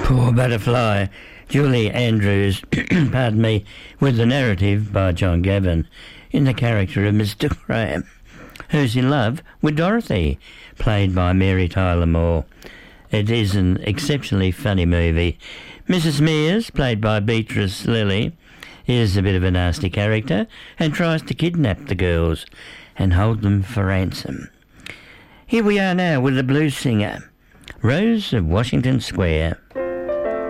Poor Butterfly. Julie Andrews, pardon me, with the narrative by John Gavin in the character of Mr. Graham, who's in love with Dorothy, played by Mary Tyler Moore. It is an exceptionally funny movie. Mrs. Mears, played by Beatrice Lilly, is a bit of a nasty character and tries to kidnap the girls and hold them for ransom. Here we are now with the blues singer, Rose of Washington Square.